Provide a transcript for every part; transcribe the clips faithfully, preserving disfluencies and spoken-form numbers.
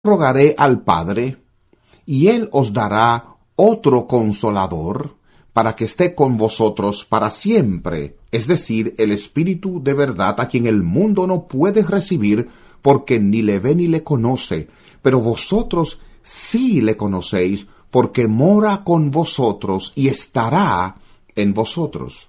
rogaré al Padre, y Él os dará otro Consolador, para que esté con vosotros para siempre, es decir, el Espíritu de verdad, a quien el mundo no puede recibir, porque ni le ve ni le conoce, pero vosotros sí le conocéis, porque mora con vosotros y estará en vosotros.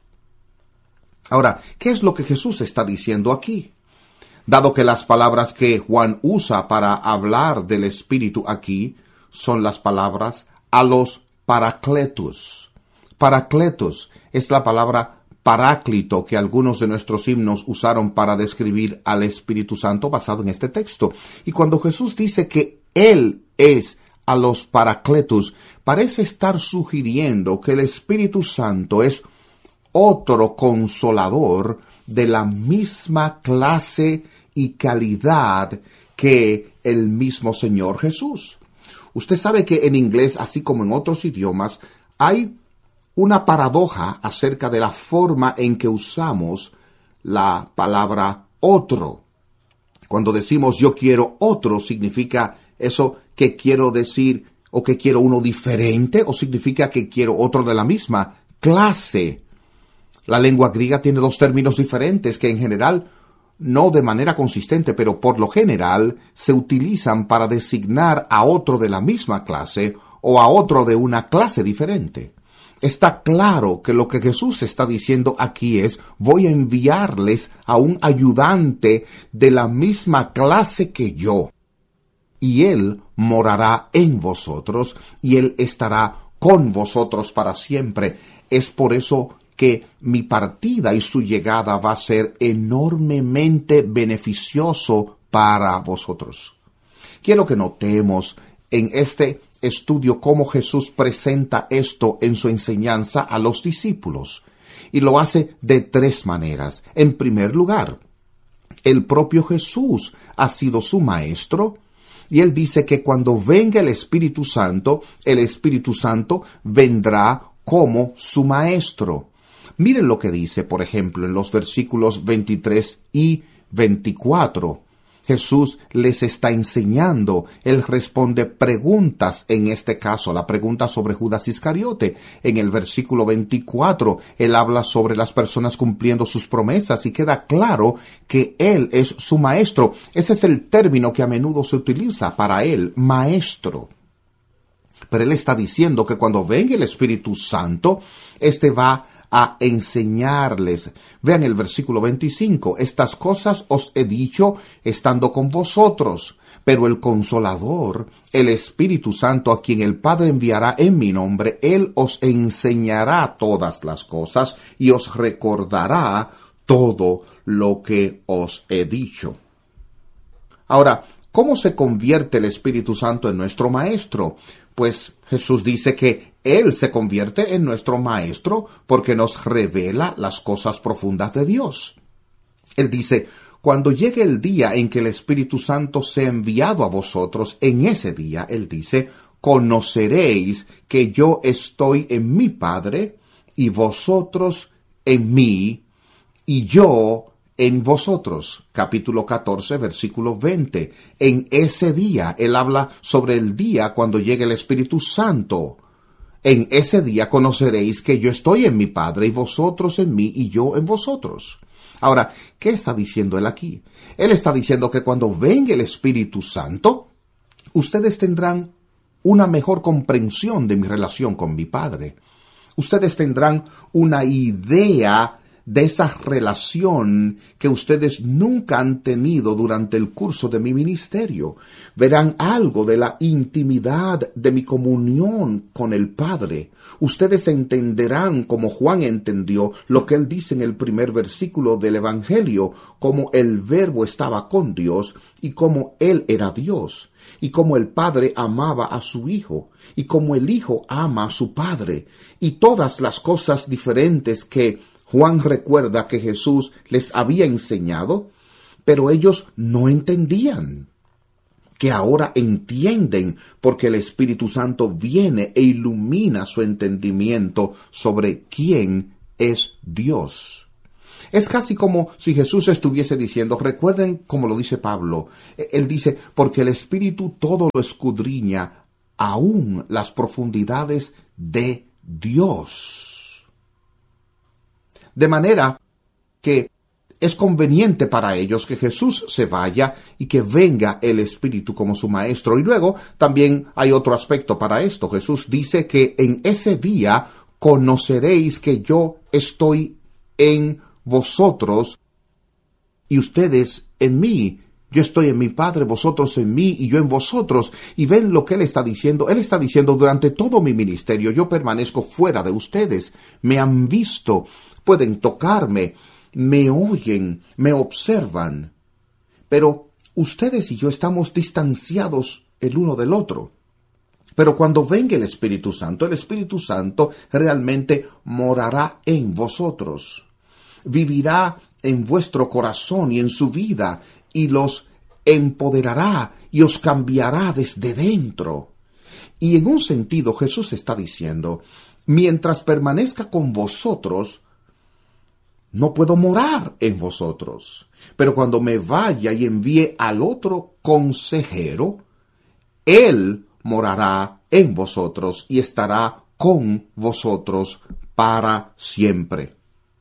Ahora, ¿qué es lo que Jesús está diciendo aquí? Dado que las palabras que Juan usa para hablar del Espíritu aquí son las palabras a los Paracletos. Paracletos es la palabra paráclito que algunos de nuestros himnos usaron para describir al Espíritu Santo basado en este texto. Y cuando Jesús dice que Él es a los Paracletos, parece estar sugiriendo que el Espíritu Santo es otro consolador de la misma clase y calidad que el mismo Señor Jesús. Usted sabe que en inglés, así como en otros idiomas, hay una paradoja acerca de la forma en que usamos la palabra otro. Cuando decimos yo quiero otro, ¿significa eso que quiero decir o que quiero uno diferente, o significa que quiero otro de la misma clase? La lengua griega tiene dos términos diferentes que en general, no de manera consistente, pero por lo general, se utilizan para designar a otro de la misma clase o a otro de una clase diferente. Está claro que lo que Jesús está diciendo aquí es: voy a enviarles a un ayudante de la misma clase que yo, y Él morará en vosotros, y Él estará con vosotros para siempre. Es por eso que mi partida y su llegada va a ser enormemente beneficioso para vosotros. Quiero que notemos en este estudio cómo Jesús presenta esto en su enseñanza a los discípulos, y lo hace de tres maneras. En primer lugar, el propio Jesús ha sido su maestro, y él dice que cuando venga el Espíritu Santo, el Espíritu Santo vendrá como su maestro. Miren lo que dice, por ejemplo, en los versículos veintitrés y veinticuatro. Jesús les está enseñando. Él responde preguntas, en este caso, la pregunta sobre Judas Iscariote. En el versículo veinticuatro, él habla sobre las personas cumpliendo sus promesas y queda claro que él es su maestro. Ese es el término que a menudo se utiliza para él, maestro. Pero él está diciendo que cuando venga el Espíritu Santo, este va a enseñarles. Vean el versículo veinticinco. Estas cosas os he dicho estando con vosotros, pero el Consolador, el Espíritu Santo, a quien el Padre enviará en mi nombre, Él os enseñará todas las cosas y os recordará todo lo que os he dicho. Ahora, ¿cómo se convierte el Espíritu Santo en nuestro Maestro? Pues Jesús dice que Él se convierte en nuestro Maestro porque nos revela las cosas profundas de Dios. Él dice: cuando llegue el día en que el Espíritu Santo sea enviado a vosotros, en ese día, Él dice, conoceréis que yo estoy en mi Padre, y vosotros en mí, y yo en vosotros. Capítulo catorce, versículo veinte. En ese día, Él habla sobre el día cuando llegue el Espíritu Santo. En ese día conoceréis que yo estoy en mi Padre, y vosotros en mí, y yo en vosotros. Ahora, ¿qué está diciendo Él aquí? Él está diciendo que cuando venga el Espíritu Santo, ustedes tendrán una mejor comprensión de mi relación con mi Padre. Ustedes tendrán una idea de esa relación que ustedes nunca han tenido durante el curso de mi ministerio. Verán algo de la intimidad de mi comunión con el Padre. Ustedes entenderán, como Juan entendió, lo que él dice en el primer versículo del Evangelio, cómo el Verbo estaba con Dios y cómo él era Dios, y cómo el Padre amaba a su Hijo, y cómo el Hijo ama a su Padre, y todas las cosas diferentes que Juan recuerda que Jesús les había enseñado, pero ellos no entendían. Que ahora entienden porque el Espíritu Santo viene e ilumina su entendimiento sobre quién es Dios. Es casi como si Jesús estuviese diciendo, recuerden como lo dice Pablo, él dice, porque el Espíritu todo lo escudriña, aún las profundidades de Dios. De manera que es conveniente para ellos que Jesús se vaya y que venga el Espíritu como su Maestro. Y luego también hay otro aspecto para esto. Jesús dice que en ese día conoceréis que yo estoy en vosotros y ustedes en mí. Yo estoy en mi Padre, vosotros en mí y yo en vosotros. Y ven lo que Él está diciendo. Él está diciendo, durante todo mi ministerio yo permanezco fuera de ustedes. Me han visto, pueden tocarme, me oyen, me observan. Pero ustedes y yo estamos distanciados el uno del otro. Pero cuando venga el Espíritu Santo, el Espíritu Santo realmente morará en vosotros. Vivirá en vuestro corazón y en su vida, y los empoderará y os cambiará desde dentro. Y en un sentido Jesús está diciendo, mientras permanezca con vosotros, no puedo morar en vosotros. Pero cuando me vaya y envíe al otro consejero, Él morará en vosotros y estará con vosotros para siempre.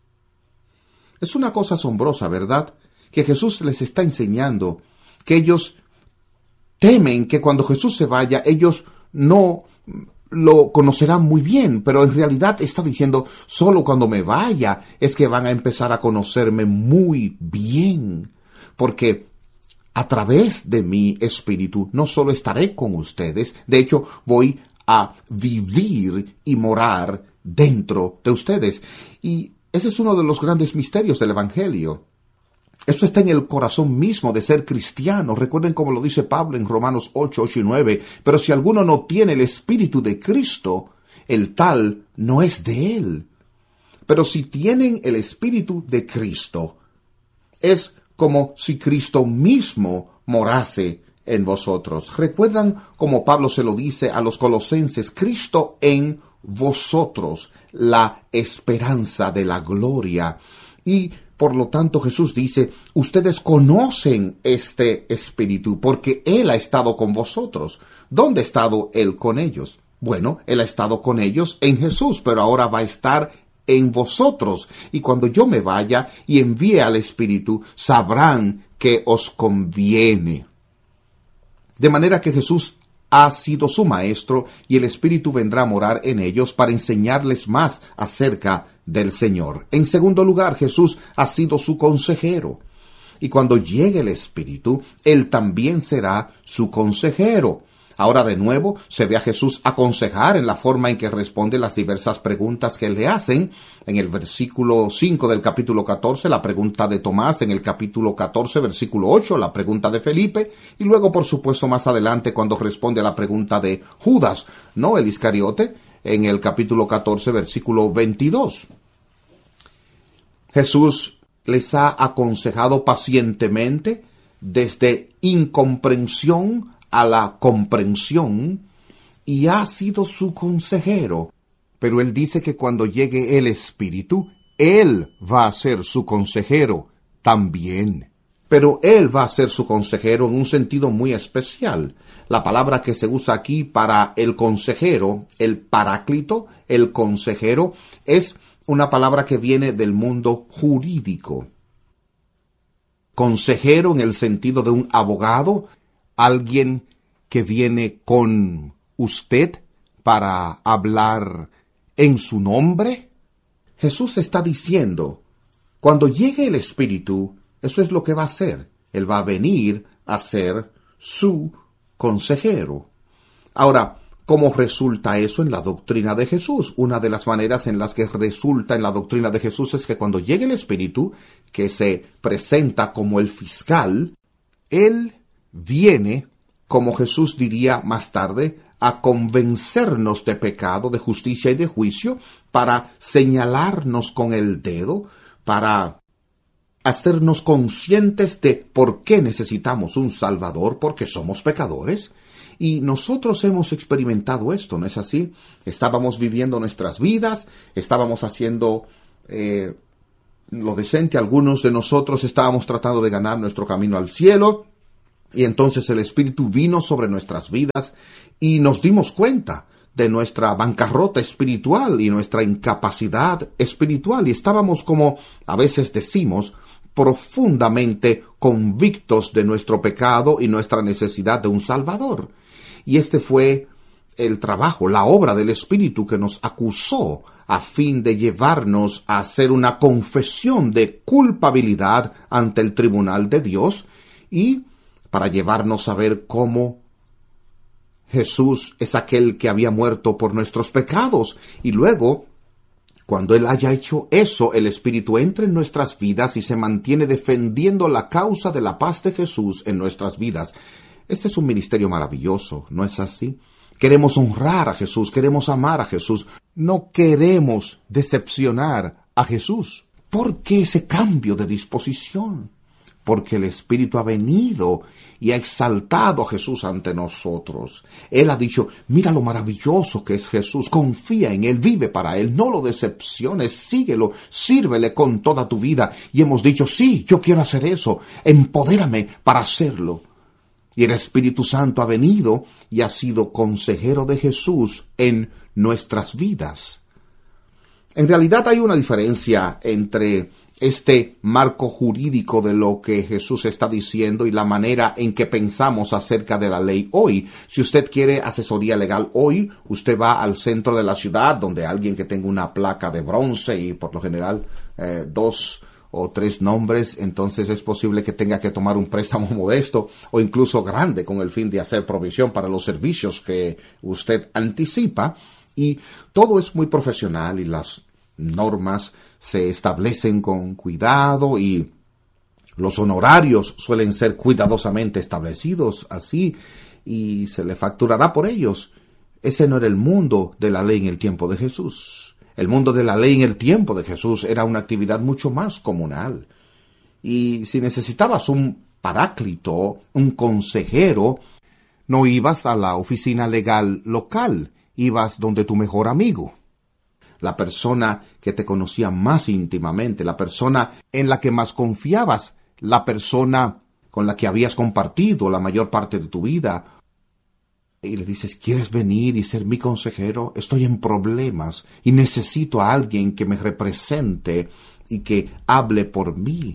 Es una cosa asombrosa, ¿verdad? Que Jesús les está enseñando que ellos temen que cuando Jesús se vaya, ellos no lo conocerán muy bien, pero en realidad está diciendo, solo cuando me vaya es que van a empezar a conocerme muy bien, porque a través de mi espíritu no solo estaré con ustedes, de hecho voy a vivir y morar dentro de ustedes. Y ese es uno de los grandes misterios del Evangelio. Esto está en el corazón mismo de ser cristiano. Recuerden como lo dice Pablo en Romanos ocho, ocho y nueve. Pero si alguno no tiene el Espíritu de Cristo, el tal no es de él. Pero si tienen el Espíritu de Cristo, es como si Cristo mismo morase en vosotros. ¿Recuerdan como Pablo se lo dice a los colosenses? Cristo en vosotros, la esperanza de la gloria. Y por lo tanto Jesús dice, ustedes conocen este Espíritu porque Él ha estado con vosotros. ¿Dónde ha estado Él con ellos? Bueno, Él ha estado con ellos en Jesús, pero ahora va a estar en vosotros. Y cuando yo me vaya y envíe al Espíritu, sabrán que os conviene. De manera que Jesús ha sido su maestro y el Espíritu vendrá a morar en ellos para enseñarles más acerca del Señor. En segundo lugar, Jesús ha sido su consejero. Y cuando llegue el Espíritu, Él también será su consejero. Ahora de nuevo se ve a Jesús aconsejar en la forma en que responde las diversas preguntas que le hacen. En el versículo cinco del capítulo catorce, la pregunta de Tomás. En el capítulo catorce, versículo ocho, la pregunta de Felipe. Y luego, por supuesto, más adelante, cuando responde a la pregunta de Judas, ¿no? El Iscariote, en el capítulo catorce, versículo veintidós. Jesús les ha aconsejado pacientemente desde incomprensión a la comprensión y ha sido su consejero. Pero Él dice que cuando llegue el Espíritu, Él va a ser su consejero también. Pero Él va a ser su consejero en un sentido muy especial. La palabra que se usa aquí para el consejero, el paráclito, el consejero, es una palabra que viene del mundo jurídico. Consejero en el sentido de un abogado, alguien que viene con usted para hablar en su nombre. Jesús está diciendo, cuando llegue el Espíritu, eso es lo que va a hacer. Él va a venir a ser su consejero. Ahora, ¿cómo resulta eso en la doctrina de Jesús? Una de las maneras en las que resulta en la doctrina de Jesús es que cuando llegue el Espíritu, que se presenta como el fiscal, Él viene, como Jesús diría más tarde, a convencernos de pecado, de justicia y de juicio, para señalarnos con el dedo, para hacernos conscientes de por qué necesitamos un Salvador, porque somos pecadores. Y nosotros hemos experimentado esto, ¿no es así? Estábamos viviendo nuestras vidas, estábamos haciendo eh, lo decente, algunos de nosotros estábamos tratando de ganar nuestro camino al cielo, y entonces el Espíritu vino sobre nuestras vidas y nos dimos cuenta de nuestra bancarrota espiritual y nuestra incapacidad espiritual, y estábamos, como a veces decimos, profundamente convictos de nuestro pecado y nuestra necesidad de un Salvador. Y este fue el trabajo, la obra del Espíritu que nos acusó a fin de llevarnos a hacer una confesión de culpabilidad ante el tribunal de Dios y para llevarnos a ver cómo Jesús es aquel que había muerto por nuestros pecados. Y luego, cuando Él haya hecho eso, el Espíritu entra en nuestras vidas y se mantiene defendiendo la causa de la paz de Jesús en nuestras vidas. Este es un ministerio maravilloso, ¿no es así? Queremos honrar a Jesús, queremos amar a Jesús, no queremos decepcionar a Jesús. ¿Por qué ese cambio de disposición? Porque el Espíritu ha venido y ha exaltado a Jesús ante nosotros. Él ha dicho, mira lo maravilloso que es Jesús, confía en Él, vive para Él, no lo decepciones, síguelo, sírvele con toda tu vida. Y hemos dicho, sí, yo quiero hacer eso, empodérame para hacerlo. Y el Espíritu Santo ha venido y ha sido consejero de Jesús en nuestras vidas. En realidad hay una diferencia entre este marco jurídico de lo que Jesús está diciendo y la manera en que pensamos acerca de la ley hoy. Si usted quiere asesoría legal hoy, usted va al centro de la ciudad, donde alguien que tenga una placa de bronce y por lo general eh, dos o tres nombres, entonces es posible que tenga que tomar un préstamo modesto o incluso grande con el fin de hacer provisión para los servicios que usted anticipa. Y todo es muy profesional y las normas se establecen con cuidado y los honorarios suelen ser cuidadosamente establecidos así y se le facturará por ellos. Ese no era el mundo de la ley en el tiempo de Jesús. El mundo de la ley en el tiempo de Jesús era una actividad mucho más comunal. Y si necesitabas un paráclito, un consejero, no ibas a la oficina legal local, ibas donde tu mejor amigo, la persona que te conocía más íntimamente, la persona en la que más confiabas, la persona con la que habías compartido la mayor parte de tu vida. Y le dices, ¿quieres venir y ser mi consejero? Estoy en problemas y necesito a alguien que me represente y que hable por mí.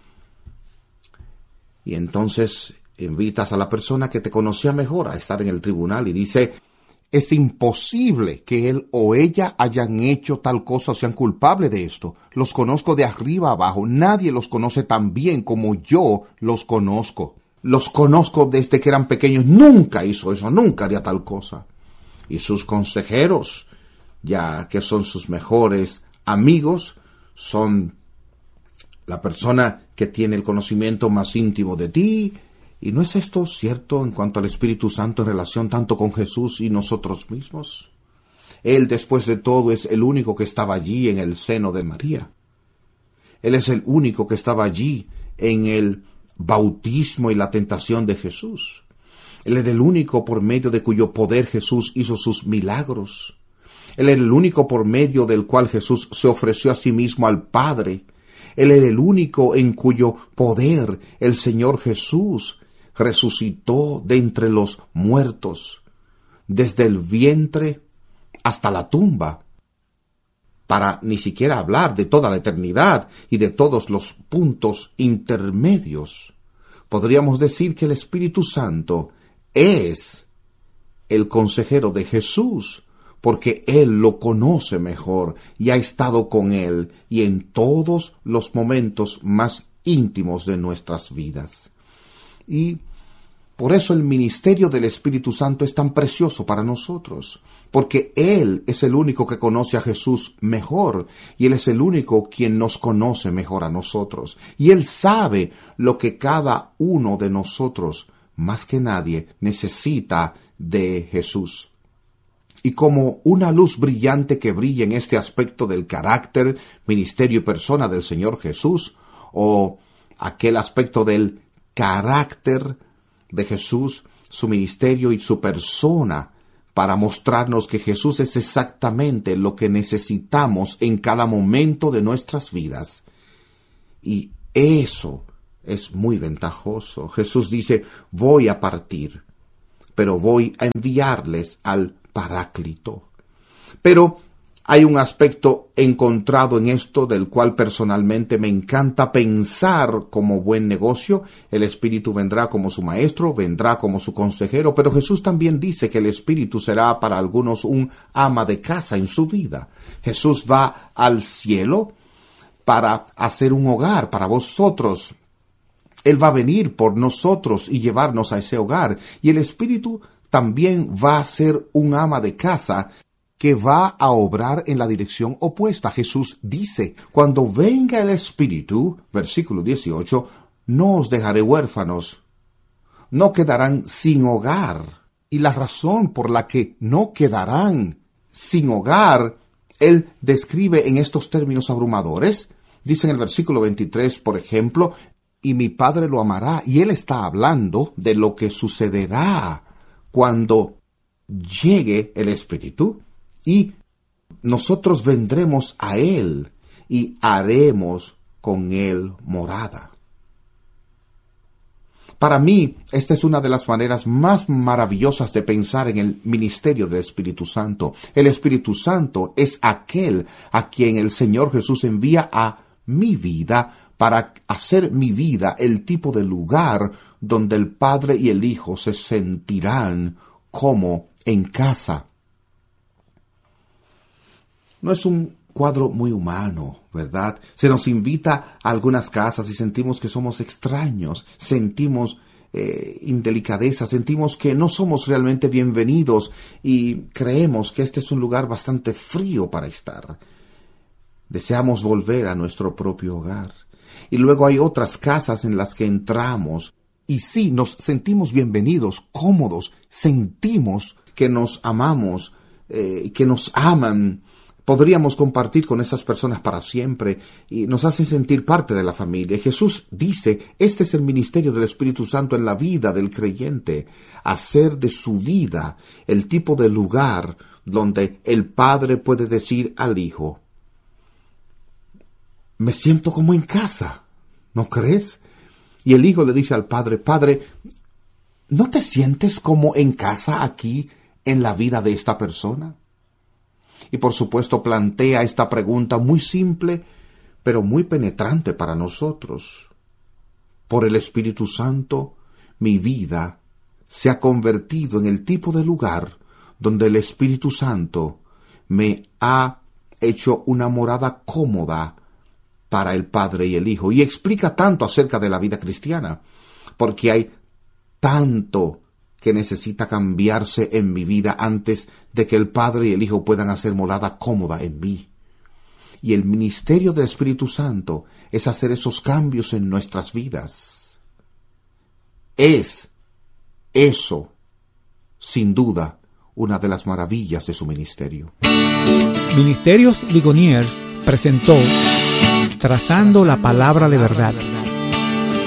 Y entonces invitas a la persona que te conocía mejor a estar en el tribunal y dice, es imposible que él o ella hayan hecho tal cosa o sean culpables de esto. Los conozco de arriba abajo. Nadie los conoce tan bien como yo los conozco. Los conozco desde que eran pequeños. Nunca hizo eso, nunca haría tal cosa. Y sus consejeros, ya que son sus mejores amigos, son la persona que tiene el conocimiento más íntimo de ti. ¿Y no es esto cierto en cuanto al Espíritu Santo en relación tanto con Jesús y nosotros mismos? Él, después de todo, es el único que estaba allí en el seno de María. Él es el único que estaba allí en el bautismo y la tentación de Jesús. Él era el único por medio de cuyo poder Jesús hizo sus milagros. Él era el único por medio del cual Jesús se ofreció a sí mismo al Padre. Él era el único en cuyo poder el Señor Jesús resucitó de entre los muertos, desde el vientre hasta la tumba, para ni siquiera hablar de toda la eternidad y de todos los puntos intermedios. Podríamos decir que el Espíritu Santo es el consejero de Jesús, porque Él lo conoce mejor y ha estado con Él y en todos los momentos más íntimos de nuestras vidas. Y por eso el ministerio del Espíritu Santo es tan precioso para nosotros, porque Él es el único que conoce a Jesús mejor, y Él es el único quien nos conoce mejor a nosotros, y Él sabe lo que cada uno de nosotros, más que nadie, necesita de Jesús. Y como una luz brillante que brilla en este aspecto del carácter, ministerio y persona del Señor Jesús, o aquel aspecto del carácter de Jesús, su ministerio y su persona, para mostrarnos que Jesús es exactamente lo que necesitamos en cada momento de nuestras vidas. Y eso es muy ventajoso. Jesús dice, voy a partir, pero voy a enviarles al Paráclito. Pero hay un aspecto encontrado en esto del cual personalmente me encanta pensar como buen negocio. El Espíritu vendrá como su maestro, vendrá como su consejero, pero Jesús también dice que el Espíritu será para algunos un ama de casa en su vida. Jesús va al cielo para hacer un hogar para vosotros. Él va a venir por nosotros y llevarnos a ese hogar. Y el Espíritu también va a ser un ama de casa que va a obrar en la dirección opuesta. Jesús dice, cuando venga el Espíritu, versículo dieciocho, no os dejaré huérfanos, no quedarán sin hogar. Y la razón por la que no quedarán sin hogar, Él describe en estos términos abrumadores. Dice en el versículo veintitrés, por ejemplo, y mi Padre lo amará. Y Él está hablando de lo que sucederá cuando llegue el Espíritu. Y nosotros vendremos a Él y haremos con Él morada. Para mí, esta es una de las maneras más maravillosas de pensar en el ministerio del Espíritu Santo. El Espíritu Santo es aquel a quien el Señor Jesús envía a mi vida para hacer mi vida el tipo de lugar donde el Padre y el Hijo se sentirán como en casa. No es un cuadro muy humano, ¿verdad? Se nos invita a algunas casas y sentimos que somos extraños, sentimos eh, indelicadeza, sentimos que no somos realmente bienvenidos y creemos que este es un lugar bastante frío para estar. Deseamos volver a nuestro propio hogar. Y luego hay otras casas en las que entramos y sí, nos sentimos bienvenidos, cómodos, sentimos que nos amamos, eh, que nos aman. Podríamos compartir con esas personas para siempre y nos hacen sentir parte de la familia. Jesús dice, este es el ministerio del Espíritu Santo en la vida del creyente, hacer de su vida el tipo de lugar donde el Padre puede decir al Hijo, me siento como en casa, ¿no crees? Y el Hijo le dice al Padre, Padre, ¿no te sientes como en casa aquí en la vida de esta persona? Y por supuesto plantea esta pregunta muy simple, pero muy penetrante para nosotros. Por el Espíritu Santo, mi vida se ha convertido en el tipo de lugar donde el Espíritu Santo me ha hecho una morada cómoda para el Padre y el Hijo. Y explica tanto acerca de la vida cristiana, porque hay tanto que necesita cambiarse en mi vida antes de que el Padre y el Hijo puedan hacer morada cómoda en mí. Y el ministerio del Espíritu Santo es hacer esos cambios en nuestras vidas. Es eso, sin duda, una de las maravillas de su ministerio. Ministerios Ligoniers presentó Trazando la Palabra de Verdad,